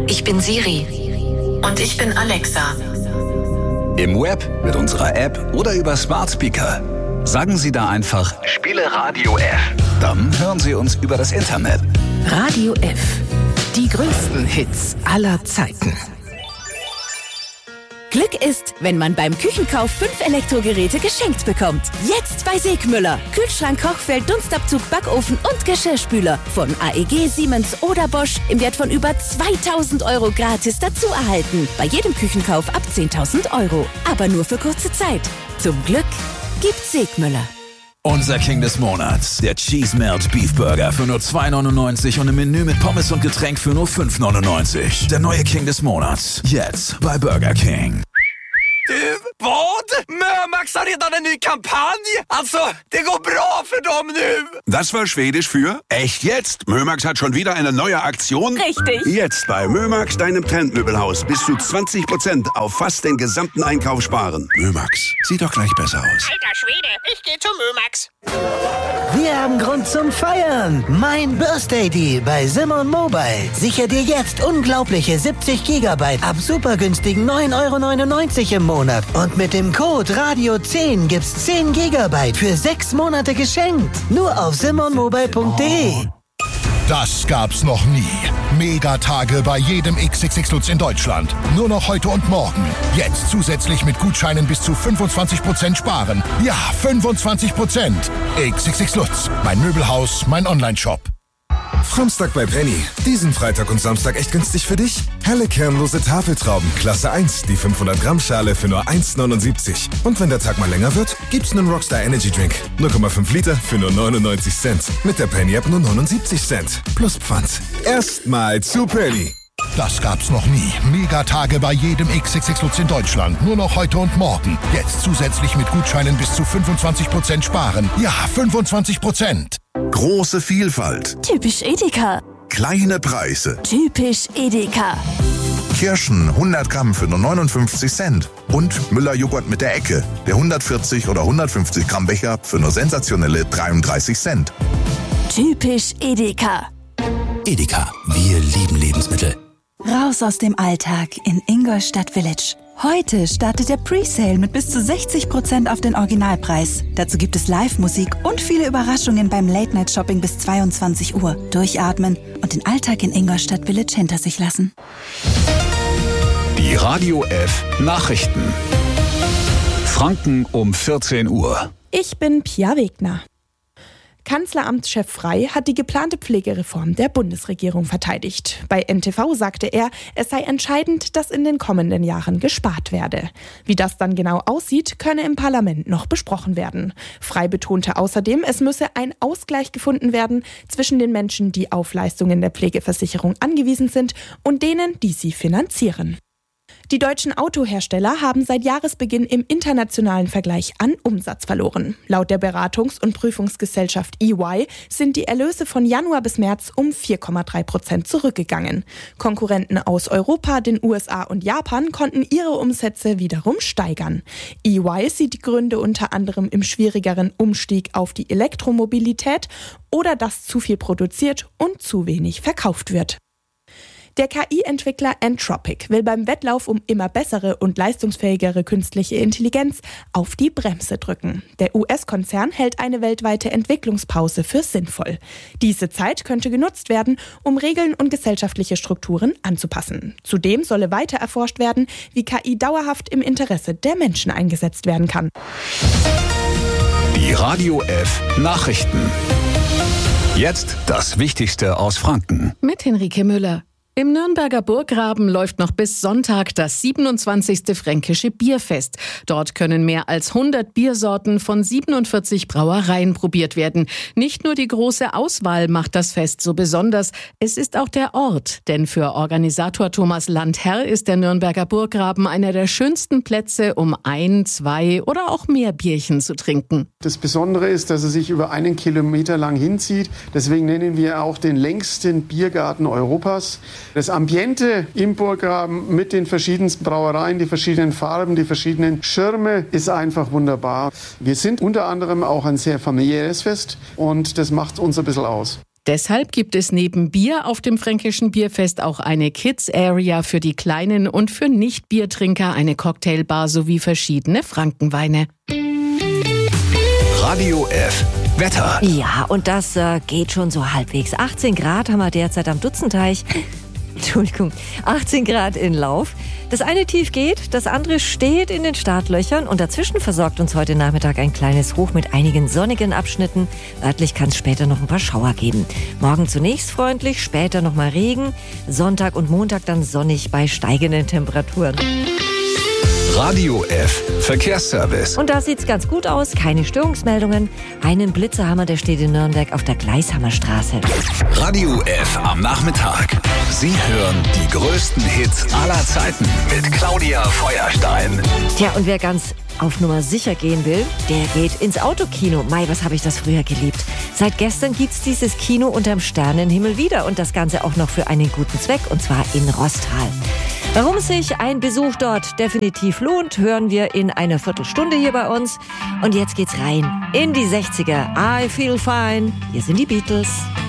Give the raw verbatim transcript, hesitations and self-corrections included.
Ich bin Siri. Und ich bin Alexa. Im Web, mit unserer App oder über Smart Speaker. Sagen Sie da einfach, spiele Radio F. Dann hören Sie uns über das Internet. Radio F. Die größten Hits aller Zeiten. Glück ist, wenn man beim Küchenkauf fünf Elektrogeräte geschenkt bekommt. Jetzt bei Segmüller. Kühlschrank, Kochfeld, Dunstabzug, Backofen und Geschirrspüler. Von A E G, Siemens oder Bosch im Wert von über zweitausend Euro gratis dazu erhalten. Bei jedem Küchenkauf ab zehntausend Euro. Aber nur für kurze Zeit. Zum Glück gibt's Segmüller. Unser King des Monats, der Cheese Melt Beef Burger für nur zwei neunundneunzig und im Menü mit Pommes und Getränk für nur fünf neunundneunzig. Der neue King des Monats, jetzt bei Burger King. Du, vad? Mörmax har redan en ny kampanj. Alltså, det går bra för dem nu. Das war Schwedisch für echt jetzt. Mörmax hat schon wieder eine neue Aktion. Richtig. Jetzt bei Mörmax, deinem Trendmöbelhaus, bis zu zwanzig Prozent auf fast den gesamten Einkauf sparen. Mörmax, sieht doch gleich besser aus. Alter Schwede, ich geh zu Mörmax. Wir haben Grund zum Feiern. Mein Birthday Deal bei Simon Mobile. Sicher dir jetzt unglaubliche siebzig Gigabyte ab super günstigen neun Euro neunundneunzig im Monat. Und mit dem Code Radio zehn gibt's zehn Gigabyte für sechs Monate geschenkt. Nur auf simon mobile punkt de. Das gab's noch nie. Megatage bei jedem X X X Lutz in Deutschland. Nur noch heute und morgen. Jetzt zusätzlich mit Gutscheinen bis zu fünfundzwanzig Prozent sparen. Ja, fünfundzwanzig Prozent. X X X Lutz. Mein Möbelhaus, mein Onlineshop. Samstag bei Penny. Diesen Freitag und Samstag echt günstig für dich? Helle kernlose Tafeltrauben, Klasse eins, die fünfhundert Gramm Schale für nur eins neunundsiebzig. Und wenn der Tag mal länger wird, gibt's einen Rockstar Energy Drink. null Komma fünf Liter für nur neunundneunzig Cent. Mit der Penny App nur neunundsiebzig Cent. Plus Pfand. Erstmal zu Penny. Das gab's noch nie. Megatage bei jedem X X X Lutz in Deutschland. Nur noch heute und morgen. Jetzt zusätzlich mit Gutscheinen bis zu fünfundzwanzig Prozent sparen. Ja, fünfundzwanzig Prozent. Große Vielfalt. Typisch Edeka. Kleine Preise. Typisch Edeka. Kirschen hundert Gramm für nur neunundfünfzig Cent. Und Müller-Joghurt mit der Ecke. Der hundertvierzig oder hundertfünfzig Gramm Becher für nur sensationelle dreiunddreißig Cent. Typisch Edeka. Edeka, wir lieben Lebensmittel. Raus aus dem Alltag in Ingolstadt Village. Heute startet der Presale mit bis zu sechzig Prozent auf den Originalpreis. Dazu gibt es Live-Musik und viele Überraschungen beim Late-Night-Shopping bis zweiundzwanzig Uhr. Durchatmen und den Alltag in Ingolstadt Village hinter sich lassen. Die Radio F Nachrichten. Franken um vierzehn Uhr. Ich bin Pia Wegner. Kanzleramtschef Frey hat die geplante Pflegereform der Bundesregierung verteidigt. Bei N T V sagte er, es sei entscheidend, dass in den kommenden Jahren gespart werde. Wie das dann genau aussieht, könne im Parlament noch besprochen werden. Frey betonte außerdem, es müsse ein Ausgleich gefunden werden zwischen den Menschen, die auf Leistungen der Pflegeversicherung angewiesen sind, und denen, die sie finanzieren. Die deutschen Autohersteller haben seit Jahresbeginn im internationalen Vergleich an Umsatz verloren. Laut der Beratungs- und Prüfungsgesellschaft E Y sind die Erlöse von Januar bis März um vier Komma drei Prozent zurückgegangen. Konkurrenten aus Europa, den U S A und Japan konnten ihre Umsätze wiederum steigern. E Y sieht die Gründe unter anderem im schwierigeren Umstieg auf die Elektromobilität oder dass zu viel produziert und zu wenig verkauft wird. Der K I-Entwickler Anthropic will beim Wettlauf um immer bessere und leistungsfähigere künstliche Intelligenz auf die Bremse drücken. Der U S-Konzern hält eine weltweite Entwicklungspause für sinnvoll. Diese Zeit könnte genutzt werden, um Regeln und gesellschaftliche Strukturen anzupassen. Zudem solle weiter erforscht werden, wie K I dauerhaft im Interesse der Menschen eingesetzt werden kann. Die Radio F Nachrichten. Jetzt das Wichtigste aus Franken. Mit Henrike Müller. Im Nürnberger Burggraben läuft noch bis Sonntag das siebenundzwanzigste Fränkische Bierfest. Dort können mehr als hundert Biersorten von siebenundvierzig Brauereien probiert werden. Nicht nur die große Auswahl macht das Fest so besonders, es ist auch der Ort. Denn für Organisator Thomas Landherr ist der Nürnberger Burggraben einer der schönsten Plätze, um ein, zwei oder auch mehr Bierchen zu trinken. Das Besondere ist, dass er sich über einen Kilometer lang hinzieht. Deswegen nennen wir auch den längsten Biergarten Europas. Das Ambiente im Burggraben mit den verschiedensten Brauereien, die verschiedenen Farben, die verschiedenen Schirme ist einfach wunderbar. Wir sind unter anderem auch ein sehr familiäres Fest und das macht uns ein bisschen aus. Deshalb gibt es neben Bier auf dem Fränkischen Bierfest auch eine Kids-Area für die Kleinen und für Nicht-Biertrinker eine Cocktailbar sowie verschiedene Frankenweine. Radio F. Wetter. Ja, und das äh, geht schon so halbwegs. achtzehn Grad haben wir derzeit am Dutzenteich. Entschuldigung, achtzehn Grad in Lauf. Das eine Tief geht, das andere steht in den Startlöchern und dazwischen versorgt uns heute Nachmittag ein kleines Hoch mit einigen sonnigen Abschnitten. Örtlich kann es später noch ein paar Schauer geben. Morgen zunächst freundlich, später noch mal Regen. Sonntag und Montag dann sonnig bei steigenden Temperaturen. Radio F. Verkehrsservice. Und da sieht's ganz gut aus, keine Störungsmeldungen. Einen Blitzerhammer, der steht in Nürnberg auf der Gleishammerstraße. Radio F am Nachmittag. Sie hören die größten Hits aller Zeiten mit Claudia Feuerstein. Tja, und wer ganz auf Nummer sicher gehen will, der geht ins Autokino. Mai, was habe ich das früher geliebt. Seit gestern gibt's dieses Kino unterm Sternenhimmel wieder und das Ganze auch noch für einen guten Zweck, und zwar in Rosthal. Warum sich ein Besuch dort definitiv lohnt, hören wir in einer Viertelstunde hier bei uns. Und jetzt geht's rein in die sechziger. I Feel Fine. Hier sind die Beatles.